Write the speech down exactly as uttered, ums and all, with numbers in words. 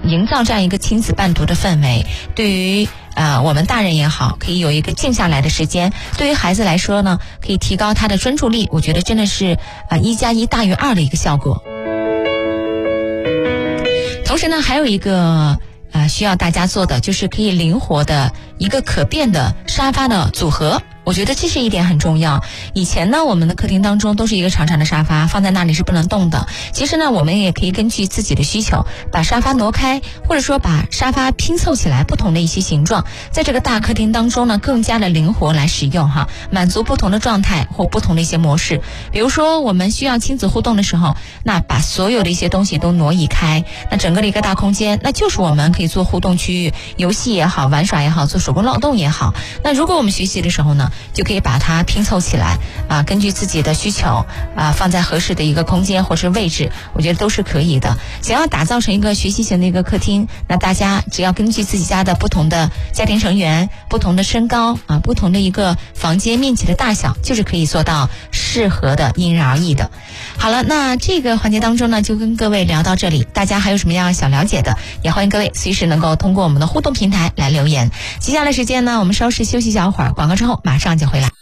营造这样一个亲子伴读的氛围，对于呃我们大人也好，可以有一个静下来的时间，对于孩子来说呢，可以提高他的专注力，我觉得真的是呃一加一大于二的一个效果。同时呢，还有一个呃需要大家做的，就是可以灵活的一个可变的沙发的组合。我觉得这是一点很重要。以前呢，我们的客厅当中都是一个长长的沙发，放在那里是不能动的。其实呢，我们也可以根据自己的需求，把沙发挪开，或者说把沙发拼凑起来，不同的一些形状，在这个大客厅当中呢，更加的灵活来使用哈，满足不同的状态或不同的一些模式。比如说，我们需要亲子互动的时候，那把所有的一些东西都挪移开，那整个的一个大空间，那就是我们可以做互动区域，游戏也好，玩耍也好，做手工劳动也好。那如果我们学习的时候呢，就可以把它拼凑起来啊，根据自己的需求啊，放在合适的一个空间或是位置，我觉得都是可以的。想要打造成一个学习型的一个客厅，那大家只要根据自己家的不同的家庭成员、不同的身高啊、不同的一个房间面积的大小，就是可以做到适合的，因人而异的。好了，那这个环节当中呢，就跟各位聊到这里。大家还有什么样想了解的，也欢迎各位随时能够通过我们的互动平台来留言。接下来时间呢，我们稍事休息一小会儿，广告之后马上就回来。